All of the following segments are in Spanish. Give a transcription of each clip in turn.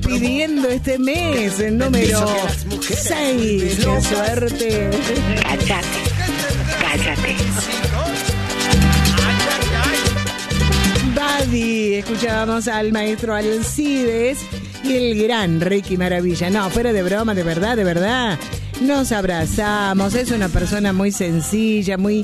despidiendo este mes, el número 6. ¡Qué suerte! Cállate. Buddy, escuchábamos al maestro Alcides y el gran Ricky Maravilla. No, fuera de broma, de verdad. Nos abrazamos, es una persona muy sencilla, muy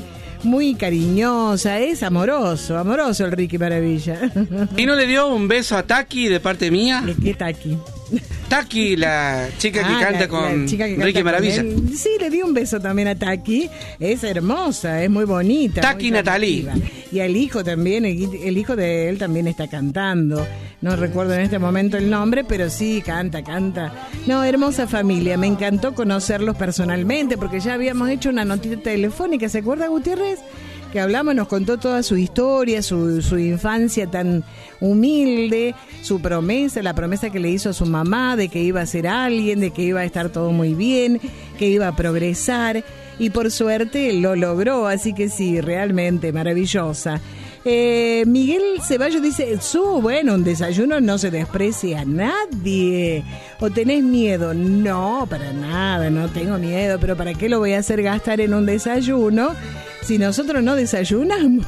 cariñosa, es amoroso el Ricky Maravilla. ¿Y no le dio un beso a Taki de parte mía? ¿Qué Taki? Taki, la chica que canta con Ricky Maravilla. Sí, le di un beso también a Taki. Es hermosa, es muy bonita. Taki Natalie. Y al hijo también, el hijo de él también está cantando. No recuerdo en este momento el nombre, pero sí, canta. No, hermosa familia. Me encantó conocerlos personalmente, porque ya habíamos hecho una notita telefónica. ¿Se acuerda, Gutiérrez? Que hablamos, nos contó toda su historia, su infancia tan humilde, su promesa, la promesa que le hizo a su mamá de que iba a ser alguien, de que iba a estar todo muy bien, que iba a progresar, y por suerte lo logró, así que sí, realmente maravillosa. Miguel Ceballos dice, bueno, un desayuno no se desprecia a nadie. ¿O tenés miedo? No, para nada, no tengo miedo, pero ¿para qué lo voy a hacer gastar en un desayuno si nosotros no desayunamos?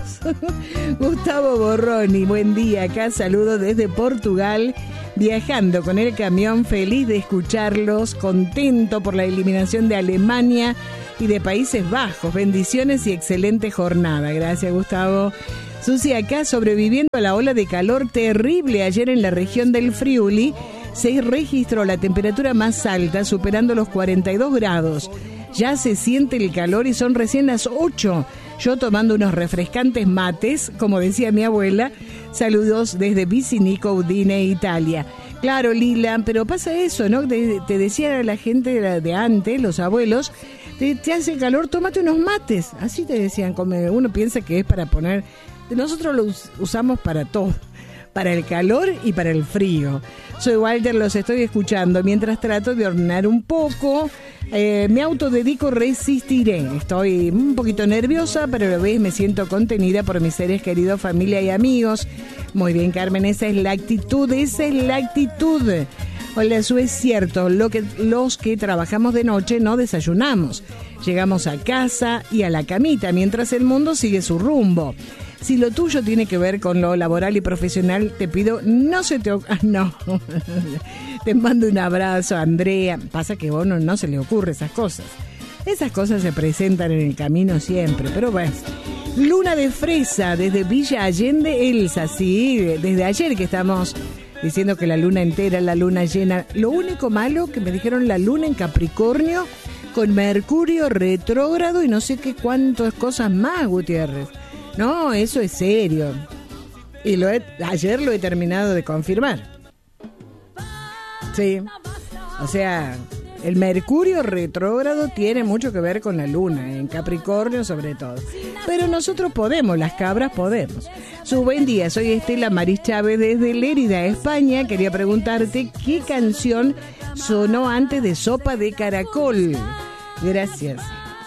Gustavo Borroni, buen día, acá saludo desde Portugal, viajando con el camión, feliz de escucharlos, contento por la eliminación de Alemania y de Países Bajos. Bendiciones y excelente jornada. Gracias, Gustavo. Susi, acá sobreviviendo a la ola de calor terrible ayer en la región del Friuli, se registró la temperatura más alta, superando los 42 grados. Ya se siente el calor y son recién las 8. Yo tomando unos refrescantes mates, como decía mi abuela. Saludos desde Vicinico, Udine, Italia. Claro, Lila, pero pasa eso, ¿no? Te decía la gente de antes, los abuelos, te hace calor, tómate unos mates. Así te decían, como uno piensa que es para poner... Nosotros lo usamos para todo, para el calor y para el frío. Soy Walter, los estoy escuchando mientras trato de ordenar un poco. Me autodedico, resistiré. Estoy un poquito nerviosa, pero a la vez me siento contenida por mis seres queridos, familia y amigos. Muy bien, Carmen, esa es la actitud. Hola, eso es cierto, los que trabajamos de noche no desayunamos. Llegamos a casa y a la camita, mientras el mundo sigue su rumbo. Si lo tuyo tiene que ver con lo laboral y profesional, te pido, no se te... no. Te mando un abrazo, Andrea. Pasa que a uno no se le ocurre esas cosas. Esas cosas se presentan en el camino siempre, pero bueno. Luna de fresa desde Villa Allende, Elsa. Sí, desde ayer que estamos diciendo que la luna entera, la luna llena. Lo único malo que me dijeron, la luna en Capricornio con Mercurio retrógrado y no sé qué cuántas cosas más, Gutiérrez. No, eso es serio. Y ayer lo he terminado de confirmar. Sí. O sea, el Mercurio retrógrado tiene mucho que ver con la luna, en Capricornio sobre todo. Pero nosotros podemos, las cabras podemos. Su buen día, soy Estela Maris Chávez desde Lérida, España. Quería preguntarte qué canción sonó antes de Sopa de Caracol. Gracias.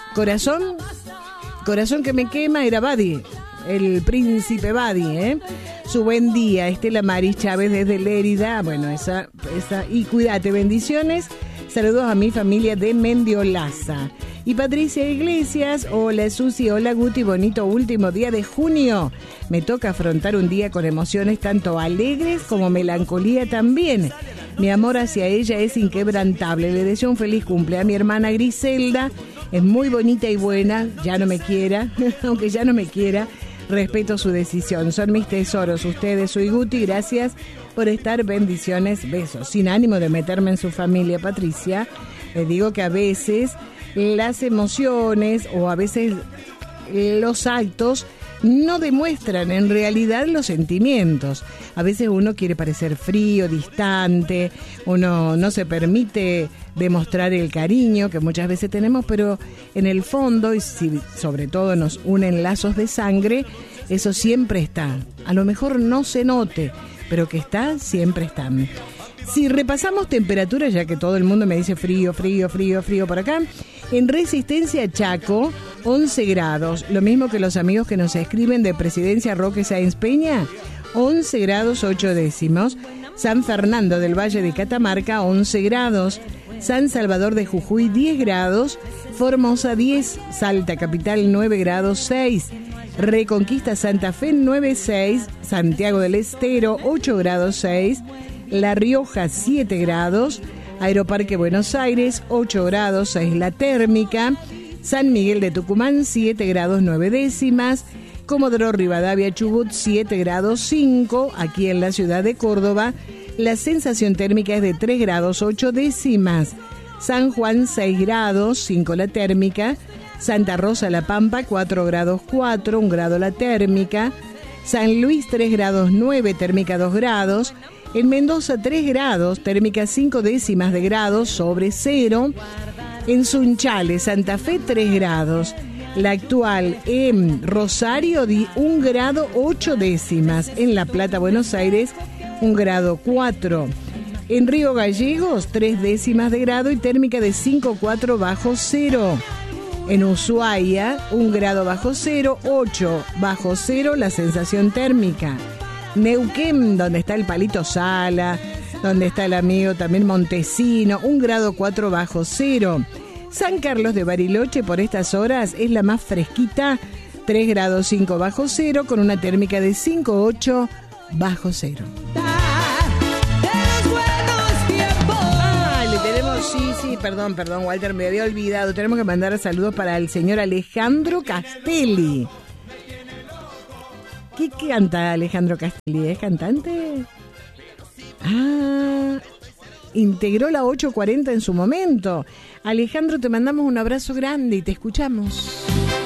Corazón que me quema era Buddy, el príncipe Buddy, ¿eh? Su buen día, Estela Maris Chávez desde Lérida. Bueno, esa. Y cuídate, bendiciones. Saludos a mi familia de Mendiolaza. Y Patricia Iglesias, hola Susi, hola Guti, bonito último día de junio. Me toca afrontar un día con emociones tanto alegres como melancolía también. Mi amor hacia ella es inquebrantable. Le deseo un feliz cumple a mi hermana Griselda. Es muy bonita y buena, ya no me quiera, aunque ya no me quiera, respeto su decisión. Son mis tesoros, ustedes, soy Guti, gracias por estar, bendiciones, besos. Sin ánimo de meterme en su familia, Patricia, les digo que a veces las emociones o a veces los actos no demuestran en realidad los sentimientos. A veces uno quiere parecer frío, distante, uno no se permite demostrar el cariño que muchas veces tenemos, pero en el fondo, y si sobre todo nos unen lazos de sangre, eso siempre está. A lo mejor no se note, pero que está, siempre están. Si repasamos temperaturas, ya que todo el mundo me dice frío por acá, en Resistencia Chaco, 11 grados, lo mismo que los amigos que nos escriben de Presidencia Roque Sáenz Peña, 11 grados 8 décimos. San Fernando del Valle de Catamarca 11 grados, San Salvador de Jujuy 10 grados, Formosa 10, Salta Capital 9 grados 6, Reconquista Santa Fe 9,6, Santiago del Estero 8 grados 6, La Rioja 7 grados, Aeroparque Buenos Aires 8 grados 6 la térmica, San Miguel de Tucumán 7 grados 9 décimas, Comodoro Rivadavia Chubut 7 grados 5, aquí en la ciudad de Córdoba la sensación térmica es de 3 grados 8 décimas, San Juan 6 grados 5 la térmica, Santa Rosa La Pampa 4 grados 4, 1 grado la térmica, San Luis 3 grados 9, térmica 2 grados, en Mendoza 3 grados, térmica 5 décimas de grado sobre cero, en Sunchales, Santa Fe 3 grados, la actual en Rosario 1 grado 8 décimas, en La Plata, Buenos Aires 1 grado 4, en Río Gallegos 3 décimas de grado y térmica de 5,4 bajo cero. En Ushuaia, 1 grado bajo cero, 8 bajo cero la sensación térmica. Neuquén, donde está el Palito Sala, donde está el amigo también Montesino, 1 grado 4 bajo cero. San Carlos de Bariloche por estas horas es la más fresquita, 3 grados 5 bajo cero, con una térmica de 5,8 bajo cero. Sí, perdón, Walter, me había olvidado. Tenemos que mandar saludos para el señor Alejandro Castelli. ¿Qué canta Alejandro Castelli? ¿Es cantante? Integró la 840 en su momento. Alejandro, te mandamos un abrazo grande y te escuchamos.